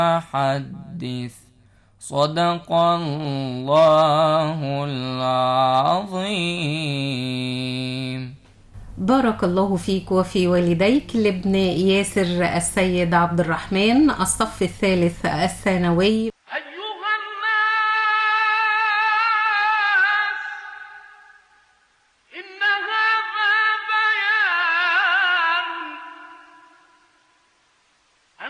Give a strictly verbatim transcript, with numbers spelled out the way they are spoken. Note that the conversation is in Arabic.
حدث صدق الله العظيم. بارك الله فيك وفي والديك. لابن ياسر السيد عبد الرحمن، الصف الثالث الثانوي.